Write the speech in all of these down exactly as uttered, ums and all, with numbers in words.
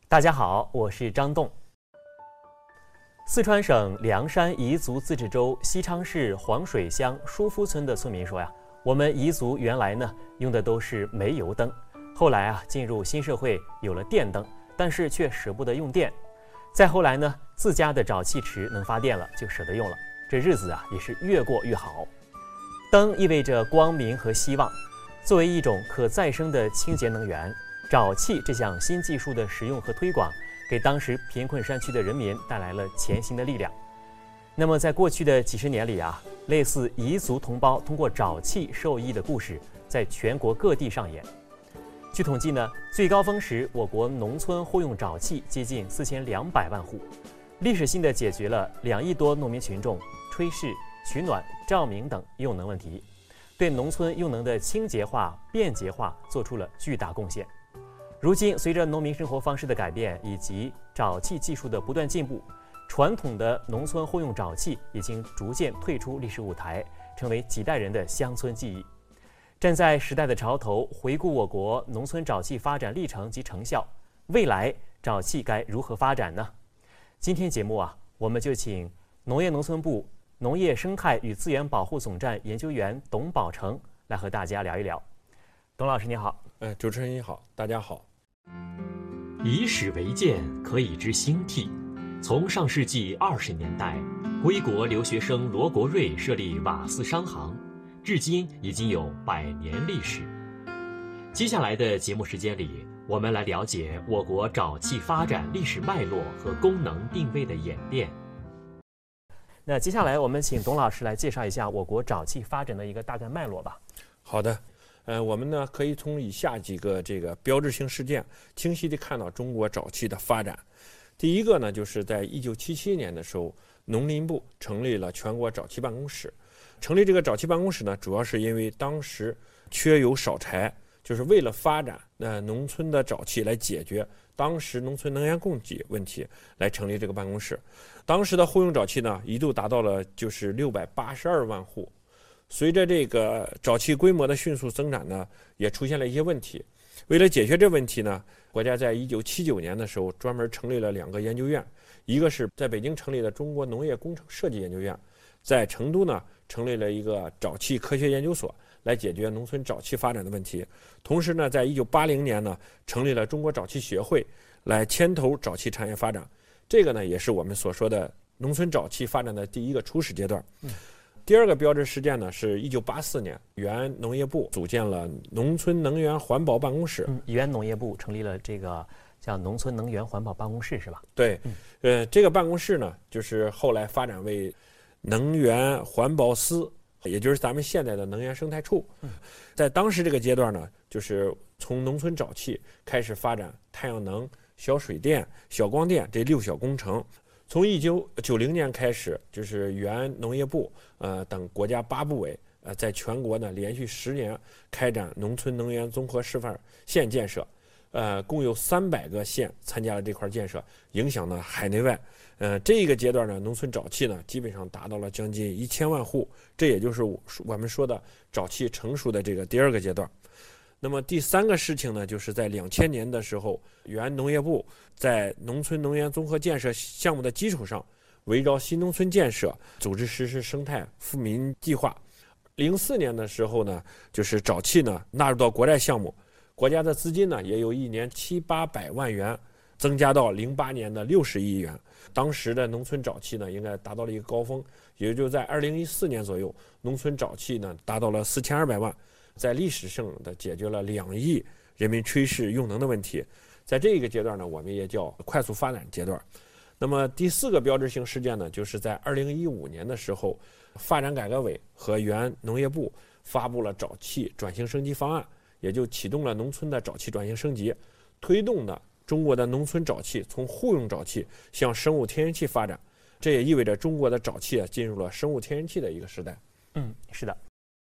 大家好，我是张栋。四川省凉山彝族自治州西昌市黄水乡舒夫村的村民说呀，我们彝族原来呢用的都是煤油灯，后来啊进入新社会有了电灯，但是却舍不得用电。再后来呢，自家的沼气池能发电了，就舍得用了，这日子啊也是越过越好。灯意味着光明和希望，作为一种可再生的清洁能源，沼气这项新技术的使用和推广，给当时贫困山区的人民带来了前行的力量。那么在过去的几十年里啊，类似彝族同胞通过沼气受益的故事在全国各地上演。据统计呢，最高峰时我国农村户用沼气接近四千两百万户，历史性的解决了两亿多农民群众炊事、取暖、照明等用能问题，对农村用能的清洁化、便捷化做出了巨大贡献。如今，随着农民生活方式的改变以及沼气技术的不断进步，传统的农村户用沼气已经逐渐退出历史舞台，成为几代人的乡村记忆。站在时代的潮头，回顾我国农村沼气发展历程及成效，未来沼气该如何发展呢？今天节目啊，我们就请农业农村部农业生态与资源保护总站研究员董宝成来和大家聊一聊。董老师你好。 呃，主持人你好，大家好。 以史为鉴，可以知兴替。从上世纪二十年代，归国留学生罗国瑞设立瓦斯商行，至今已经有百年历史。接下来的节目时间里，我们来了解我国沼气发展历史脉络和功能定位的演变。 那接下来我们请董老师来介绍一下我国沼气发展的一个大概脉络吧。 好的。呃，我们呢可以从以下几个这个标志性事件，清晰地看到中国沼气的发展。第一个呢，就是在一九七七年的时候，农林部成立了全国沼气办公室。成立这个沼气办公室呢，主要是因为当时缺油少柴，就是为了发展呃农村的沼气来解决当时农村能源供给问题，来成立这个办公室。当时的户用沼气呢，一度达到了就是六百八十二万户。随着这个沼气规模的迅速增长呢，也出现了一些问题。为了解决这问题呢，国家在一九七九年的时候专门成立了两个研究院，一个是在北京成立的中国农业工程设计研究院，在成都呢成立了一个沼气科学研究所，来解决农村沼气发展的问题。同时呢，在一九八零年呢成立了中国沼气学会，来牵头沼气产业发展。这个呢也是我们所说的农村沼气发展的第一个初始阶段。嗯第二个标志事件呢，是一九八四年，原农业部组建了农村能源环保办公室。 嗯，原农业部成立了这个叫农村能源环保办公室，是吧？ 对， 嗯、 呃，这个办公室呢，就是后来发展为能源环保司，也就是咱们现在的能源生态处。嗯、在当时这个阶段呢，就是从农村沼气开始发展太阳能、小水电、小光电这六小工程。从一九九零年开始，就是原农业部呃等国家八部委呃在全国呢连续十年开展农村能源综合示范县建设，呃共有三百个县参加了这块建设，影响呢海内外。呃这一个阶段呢，农村沼气呢基本上达到了将近一千万户，这也就是我们说的沼气成熟的这个第二个阶段。那么第三个事情呢，就是在两千年的时候，原农业部在农村能源综合建设项目的基础上，围绕新农村建设组织实施生态富民计划。零四年的时候呢，就是沼气呢纳入到国债项目，国家的资金呢也由一年七八百万元增加到零八年的六十亿元。当时的农村沼气呢应该达到了一个高峰，也就在二零一四年左右，农村沼气呢达到了四千二百万。在历史上的解决了两亿人民炊事用能的问题，在这个阶段呢，我们也叫快速发展阶段。那么第四个标志性事件呢，就是在二零一五年的时候，发展改革委和原农业部发布了沼气转型升级方案，也就启动了农村的沼气转型升级，推动的中国的农村沼气从户用沼气向生物天然气发展。这也意味着中国的沼气啊进入了生物天然气的一个时代。 嗯，是的。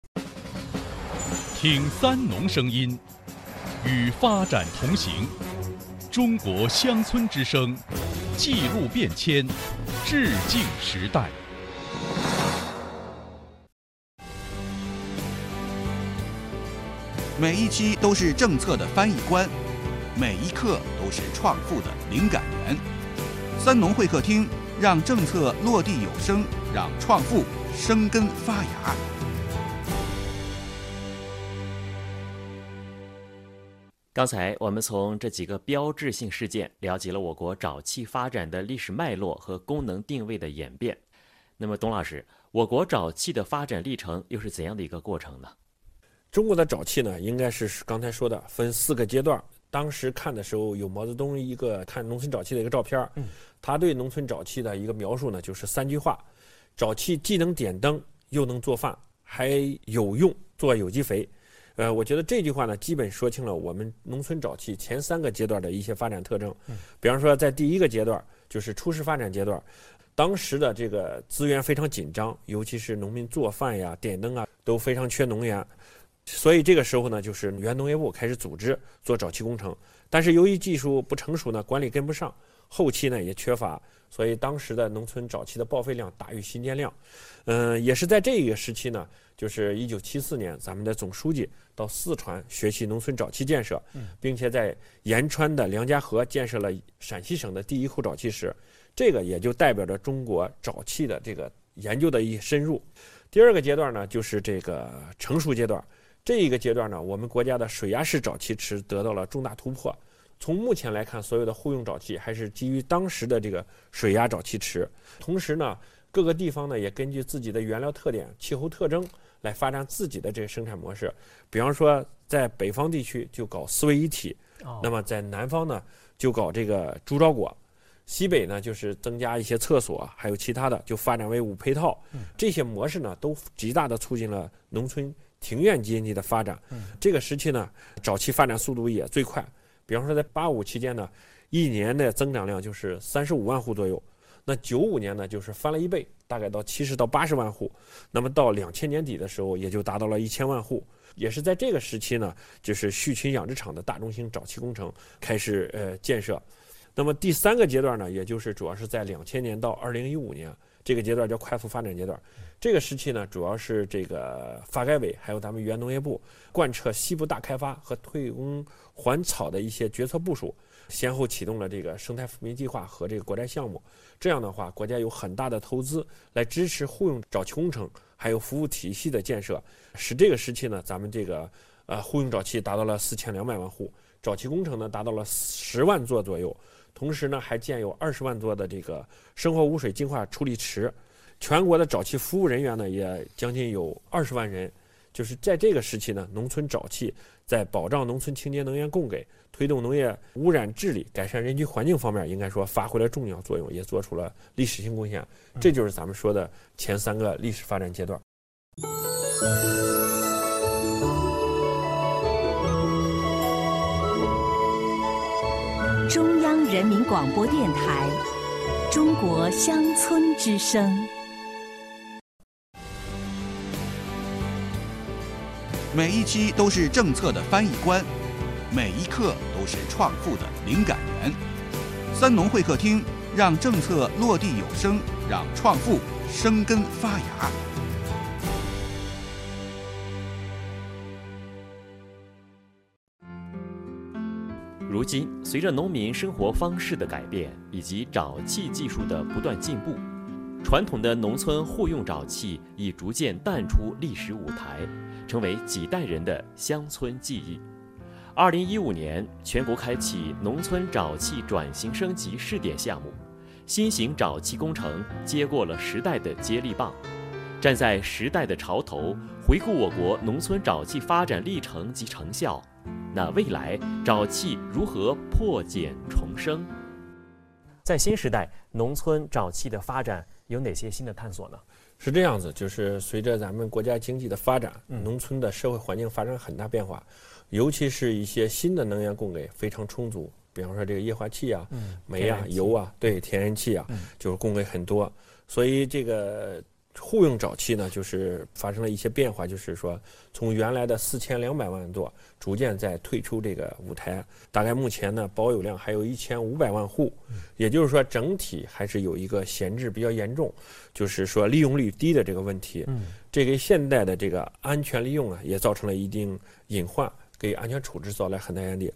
听三农声音，与发展同行。中国乡村之声，记录变迁，致敬时代。 每一期都是政策的翻译官， 每一刻都是创富的灵感源。三农会客厅，让政策落地有声，让创富生根发芽。 刚才我们从这几个标志性事件了解了我国沼气发展的历史脉络和功能定位的演变。那么董老师，我国沼气的发展历程又是怎样的一个过程呢？ 中国的沼气呢，应该是刚才说的分四个阶段。当时看的时候有毛泽东一个看农村沼气的一个照片，嗯，他对农村沼气的一个描述呢，就是三句话：沼气既能点灯，又能做饭，还有用做有机肥。呃，我觉得这句话呢，基本说清了我们农村沼气前三个阶段的一些发展特征。嗯，比方说，在第一个阶段，就是初始发展阶段，当时的这个资源非常紧张，尤其是农民做饭呀、点灯啊，都非常缺能源。所以这个时候呢，就是原农业部开始组织做沼气工程。但是由于技术不成熟呢，管理跟不上，后期呢也缺乏，所以当时的农村沼气的报废量大于新建量。嗯、呃，也是在这个时期呢，就是一九七四年，咱们的总书记到四川学习农村沼气建设，并且在延川的梁家河建设了陕西省的第一口沼气池，这个也就代表着中国沼气的这个研究的一深入。第二个阶段呢，就是这个成熟阶段。这一个阶段呢，我们国家的水压式沼气池得到了重大突破。从目前来看，所有的户用沼气还是基于当时的这个水压沼气池。同时呢，各个地方呢也根据自己的原料特点、气候特征来发展自己的这个生产模式。比方说，在北方地区就搞四位一体，哦、那么在南方呢就搞这个猪沼果，西北呢就是增加一些厕所，还有其他的就发展为五配套。嗯、这些模式呢都极大的促进了农村庭院经济的发展。嗯、这个时期呢，沼气发展速度也最快。比方说，在八五期间呢，一年的增长量就是三十五万户左右。那九五年呢，就是翻了一倍，大概到七十到八十万户。那么到两千年底的时候，也就达到了一千万户。也是在这个时期呢，就是畜群养殖场的大中型沼气工程开始呃建设。那么第三个阶段呢，也就是主要是在两千年到二零一五年这个阶段叫快速发展阶段。这个时期呢，主要是这个发改委还有咱们原农业部贯彻西部大开发和退耕还草的一些决策部署，先后启动了这个生态富民计划和这个国债项目。这样的话，国家有很大的投资来支持户用沼气工程还有服务体系的建设，使这个时期呢，咱们这个呃户用沼气达到了四千两百万户，沼气工程呢达到了十万座左右。同时呢，还建有二十万座的这个生活污水净化处理池。全国的沼气服务人员呢，也将近有二十万人。就是在这个时期呢，农村沼气在保障农村清洁能源供给、推动农业污染治理、改善人居环境方面，应该说发挥了重要作用，也做出了历史性贡献。这就是咱们说的前三个历史发展阶段。 中央人民广播电台《中国乡村之声》。 每一期都是政策的翻译官，每一刻都是创富的灵感源。三农会客厅，让政策落地有声，让创富生根发芽。 如今，随着农民生活方式的改变以及沼气技术的不断进步，传统的农村户用沼气已逐渐淡出历史舞台，成为几代人的乡村记忆。二零一五年，全国开启农村沼气转型升级试点项目，新型沼气工程接过了时代的接力棒。站在时代的潮头，回顾我国农村沼气发展历程及成效，那未来沼气如何破茧重生？在新时代，农村沼气的发展有哪些新的探索呢？ 是这样子，就是随着咱们国家经济的发展，嗯、农村的社会环境发生很大变化，尤其是一些新的能源供给非常充足，比方说这个液化气啊、嗯、煤啊、油啊，对，天然气啊，嗯、就是供给很多，所以这个户用沼气呢，就是发生了一些变化，就是说从原来的四千两百万座，逐渐在退出这个舞台。大概目前呢，保有量还有一千五百万户，也就是说整体还是有一个闲置比较严重，就是说利用率低的这个问题。嗯，这给现代的这个安全利用啊，也造成了一定隐患，给安全处置造来很大压力。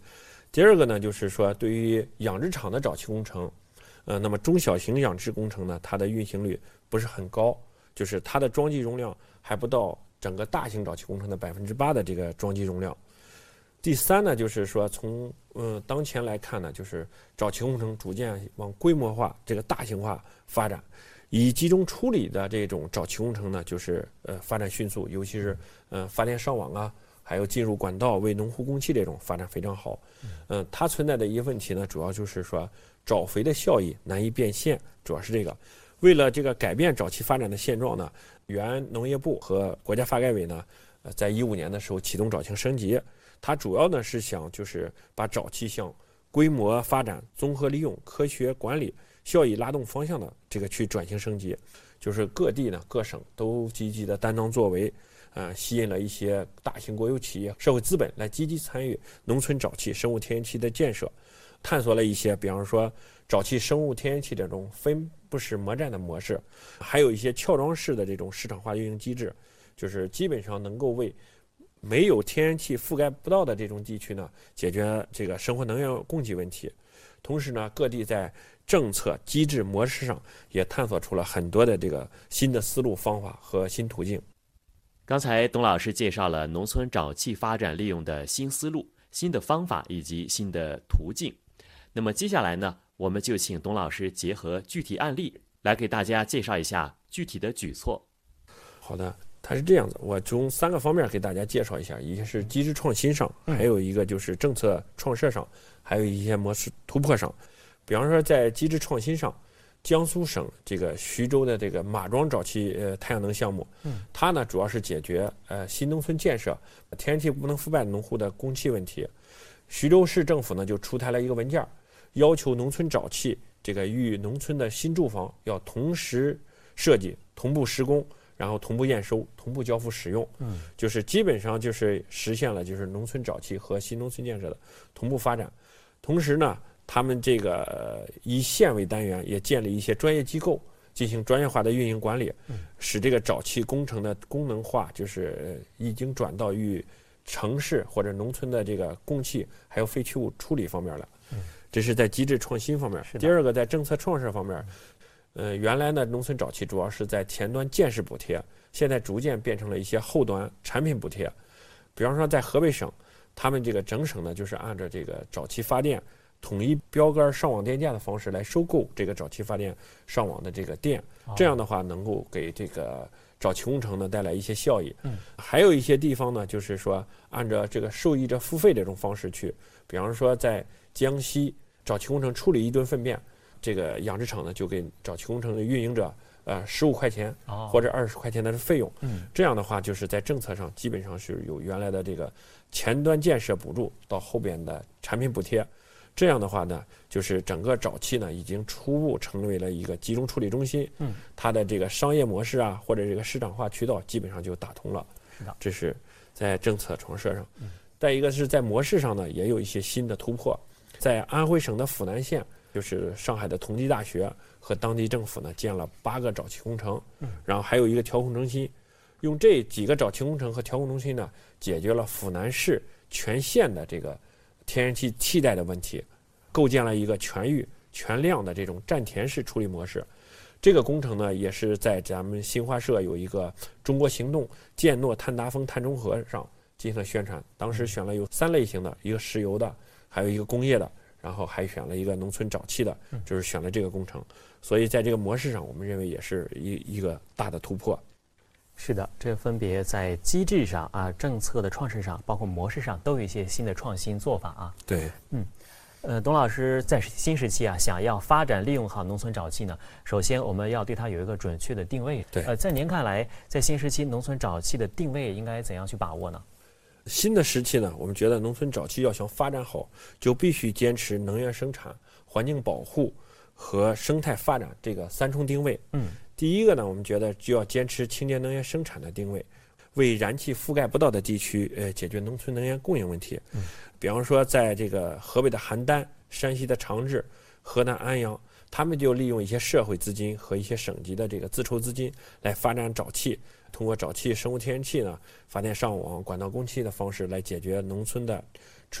第二个呢，就是说对于养殖场的沼气工程，呃，那么中小型养殖工程呢，它的运行率不是很高，就是它的装机容量还不到整个大型沼气工程的百分之八的这个装机容量。第三呢，就是说从呃当前来看呢，就是沼气工程逐渐往规模化、这个大型化发展，以集中处理的这种沼气工程呢，就是呃发展迅速，尤其是呃发电上网啊，还有进入管道为农户供气这种发展非常好。嗯、呃，它存在的一个问题呢，主要就是说沼肥的效益难以变现，主要是这个。为了这个改变沼气发展的现状呢，原农业部和国家发改委呢，呃，在一五年的时候启动沼气升级。它主要呢是想就是把沼气向规模发展、综合利用、科学管理、效益拉动方向的这个去转型升级，就是各地呢各省都积极的担当作为，呃，吸引了一些大型国有企业、社会资本来积极参与农村沼气、生物天然气的建设，探索了一些，比方说沼气、生物天然气这种分布式模站的模式，还有一些撬桩式的这种市场化运营机制，就是基本上能够为没有天然气覆盖不到的这种地区呢，解决这个生活能源供给问题。同时呢，各地在政策、机制、模式上也探索出了很多的这个新的思路、方法和新途径。 刚才董老师介绍了农村沼气发展利用的新思路、新的方法以及新的途径。那么接下来呢，我们就请董老师结合具体案例来给大家介绍一下具体的举措。 好的。它是这样子，我从三个方面给大家介绍一下，一个是机制创新上，还有一个就是政策创设上，还有一些模式突破上。比方说在机制创新上，江苏省这个徐州的这个马庄沼气呃太阳能项目，它呢主要是解决呃新农村建设天然气不能覆盖农户的供气问题。徐州市政府呢就出台了一个文件，要求农村沼气这个与农村的新住房要同时设计、同步施工。然后同步验收、同步交付使用，嗯，就是基本上就是实现了就是农村沼气和新农村建设的同步发展。同时呢，他们这个、呃、以县为单元，也建立一些专业机构进行专业化的运营管理，嗯、使这个沼气工程的功能化，就是已经转到与城市或者农村的这个供气还有废弃物处理方面了。嗯，这是在机制创新方面。第二个，在政策创设方面。呃，原来呢，农村沼气主要是在前端建设补贴，现在逐渐变成了一些后端产品补贴。比方说，在河北省，他们这个整省呢，就是按照这个沼气发电统一标杆上网电价的方式来收购这个沼气发电上网的这个电，这样的话能够给这个沼气工程呢带来一些效益。嗯，还有一些地方呢，就是说按照这个受益者付费这种方式去，比方说在江西沼气工程处理一吨粪便。这个养殖场呢，就给沼气工程的运营者，呃，十五块钱或者二十块钱的费用。嗯，这样的话，就是在政策上基本上是有原来的这个前端建设补助到后边的产品补贴。这样的话呢，就是整个沼气呢已经初步成为了一个集中处理中心。嗯，它的这个商业模式啊，或者这个市场化渠道基本上就打通了。是的，这是在政策创设上。嗯，再一个是在模式上呢，也有一些新的突破。在安徽省的阜南县。就是上海的同济大学和当地政府呢建了八个沼气工程，然后还有一个调控中心，用这几个沼气工程和调控中心呢，解决了阜南市全县的这个天然气替代的问题，构建了一个全域全量的这种占田式处理模式。这个工程呢，也是在咱们新华社有一个中国行动建诺碳达峰碳中和上进行了宣传，当时选了有三类型的，一个石油的，还有一个工业的。然后还选了一个农村沼气的，就是选了这个工程，所以在这个模式上，我们认为也是一一个大的突破。 是的，这分别在机制上啊、政策的创设上，包括模式上，都有一些新的创新做法啊。 对， 嗯，呃，董老师在新时期啊，想要发展利用好农村沼气呢，首先我们要对它有一个准确的定位。 对， 呃，在您看来，在新时期农村沼气的定位应该怎样去把握呢？ 新的时期呢，我们觉得农村沼气要想发展好，就必须坚持能源生产、环境保护和生态发展这个三重定位。嗯，第一个呢，我们觉得就要坚持清洁能源生产的定位，为燃气覆盖不到的地区，呃，解决农村能源供应问题。嗯，比方说在这个河北的邯郸、山西的长治、河南安阳，他们就利用一些社会资金和一些省级的这个自筹资金来发展沼气。通过沼气、生物天然气呢，发电上网、管道供气的方式来解决农村的